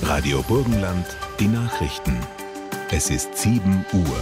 Radio Burgenland, die Nachrichten. Es ist 7 Uhr.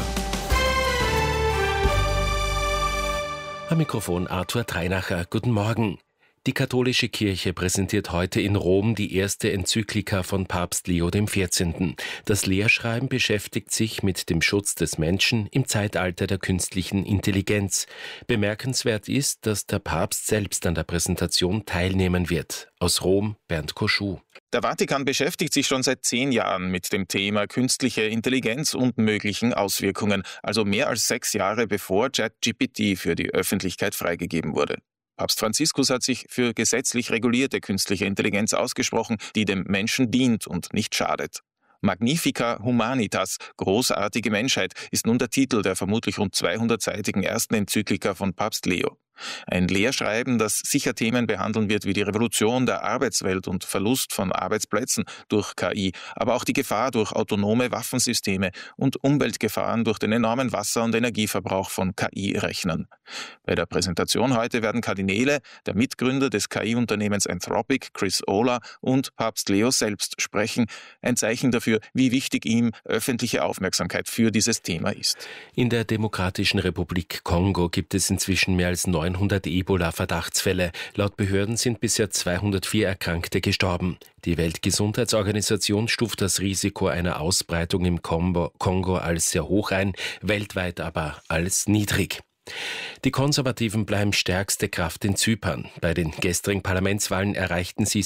Am Mikrofon Arthur Treinacher. Guten Morgen. Die katholische Kirche präsentiert heute in Rom die erste Enzyklika von Papst Leo XIV. Das Lehrschreiben beschäftigt sich mit dem Schutz des Menschen im Zeitalter der künstlichen Intelligenz. Bemerkenswert ist, dass der Papst selbst an der Präsentation teilnehmen wird. Aus Rom, Bernd Koschuh. Der Vatikan beschäftigt sich schon seit 10 Jahren mit dem Thema künstliche Intelligenz und möglichen Auswirkungen, also mehr als 6 Jahre bevor ChatGPT für die Öffentlichkeit freigegeben wurde. Papst Franziskus hat sich für gesetzlich regulierte künstliche Intelligenz ausgesprochen, die dem Menschen dient und nicht schadet. Magnifica Humanitas, großartige Menschheit, ist nun der Titel der vermutlich rund 200-seitigen ersten Enzyklika von Papst Leo. Ein Lehrschreiben, das sicher Themen behandeln wird wie die Revolution der Arbeitswelt und Verlust von Arbeitsplätzen durch KI, aber auch die Gefahr durch autonome Waffensysteme und Umweltgefahren durch den enormen Wasser- und Energieverbrauch von KI-Rechnern. Bei der Präsentation heute werden Kardinäle, der Mitgründer des KI-Unternehmens Anthropic, Chris Olah, und Papst Leo selbst sprechen. Ein Zeichen dafür, wie wichtig ihm öffentliche Aufmerksamkeit für dieses Thema ist. In der Demokratischen Republik Kongo gibt es inzwischen mehr als 900 Ebola-Verdachtsfälle. Laut Behörden sind bisher 204 Erkrankte gestorben. Die Weltgesundheitsorganisation stuft das Risiko einer Ausbreitung im Kongo als sehr hoch ein, weltweit aber als niedrig. Die Konservativen bleiben stärkste Kraft in Zypern. Bei den gestrigen Parlamentswahlen erreichten sie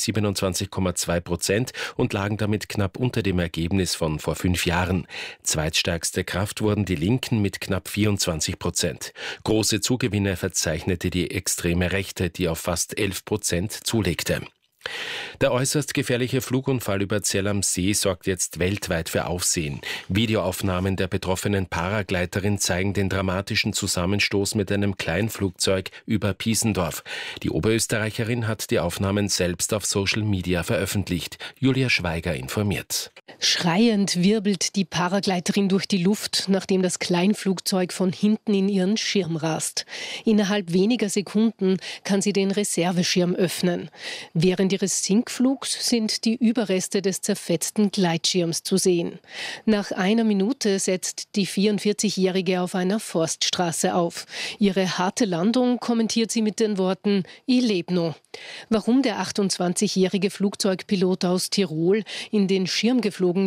27,2% und lagen damit knapp unter dem Ergebnis von vor 5 Jahren. Zweitstärkste Kraft wurden die Linken mit knapp 24%. Große Zugewinne verzeichnete die extreme Rechte, die auf fast 11% zulegte. Der äußerst gefährliche Flugunfall über Zell am See sorgt jetzt weltweit für Aufsehen. Videoaufnahmen der betroffenen Paragleiterin zeigen den dramatischen Zusammenstoß mit einem Kleinflugzeug über Piesendorf. Die Oberösterreicherin hat die Aufnahmen selbst auf Social Media veröffentlicht. Julia Schweiger informiert. Schreiend wirbelt die Paragleiterin durch die Luft, nachdem das Kleinflugzeug von hinten in ihren Schirm rast. Innerhalb weniger Sekunden kann sie den Reserveschirm öffnen. Während ihres Sinkflugs sind die Überreste des zerfetzten Gleitschirms zu sehen. Nach einer Minute setzt die 44-Jährige auf einer Forststraße auf. Ihre harte Landung kommentiert sie mit den Worten "I leb no". Warum der 28-jährige Flugzeugpilot aus Tirol in den Schirm geflogen